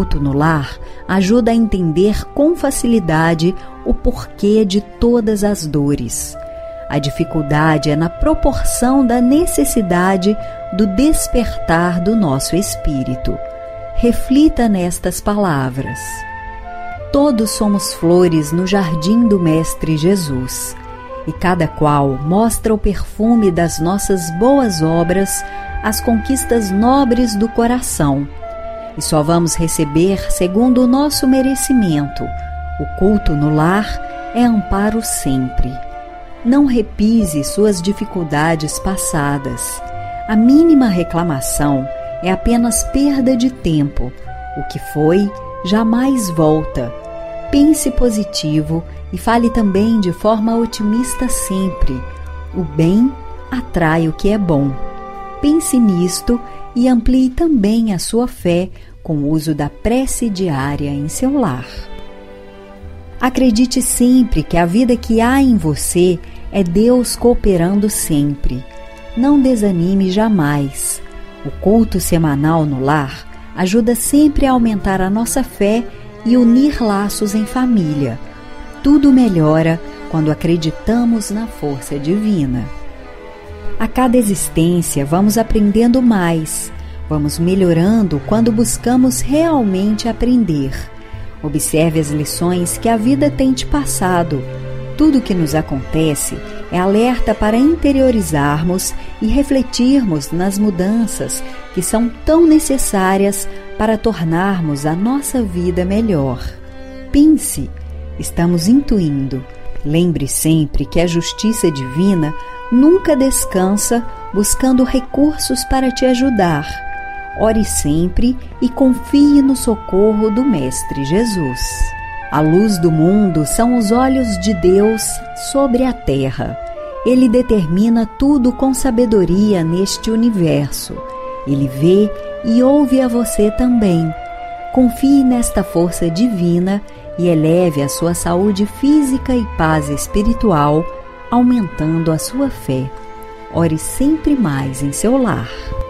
culto no lar ajuda a entender com facilidade o porquê de todas as dores. A dificuldade é na proporção da necessidade do despertar do nosso espírito. Reflita nestas palavras. Todos somos flores no jardim do Mestre Jesus, e cada qual mostra o perfume das nossas boas obras, as conquistas nobres do coração. E só vamos receber segundo o nosso merecimento. O culto no lar é amparo sempre. Não repise suas dificuldades passadas. A mínima reclamação é apenas perda de tempo. O que foi, jamais volta. Pense positivo e fale também de forma otimista sempre. O bem atrai o que é bom. Pense nisto e amplie também a sua fé com o uso da prece diária em seu lar. Acredite sempre que a vida que há em você é Deus cooperando sempre. Não desanime jamais. O culto semanal no lar ajuda sempre a aumentar a nossa fé e unir laços em família. Tudo melhora quando acreditamos na força divina. A cada existência vamos aprendendo mais, vamos melhorando quando buscamos realmente aprender. Observe as lições que a vida tem te passado. Tudo o que nos acontece é alerta para interiorizarmos e refletirmos nas mudanças que são tão necessárias para tornarmos a nossa vida melhor. Pense, estamos intuindo. Lembre sempre que a justiça divina nunca descansa buscando recursos para te ajudar. Ore sempre e confie no socorro do Mestre Jesus. A luz do mundo são os olhos de Deus sobre a terra. Ele determina tudo com sabedoria neste universo. Ele vê e ouve a você também. Confie nesta força divina e eleve a sua saúde física e paz espiritual, aumentando a sua fé. Ore sempre mais em seu lar.